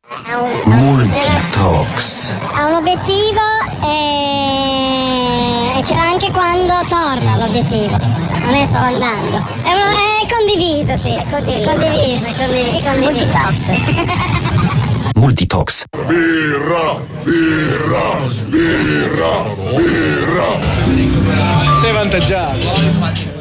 Multitox. Ha un obiettivo e ce l'ha anche quando torna l'obiettivo, non è solo andando. È condiviso, sì. Condiviso. Multitox. Multitox. Birra. Sei avvantaggiato.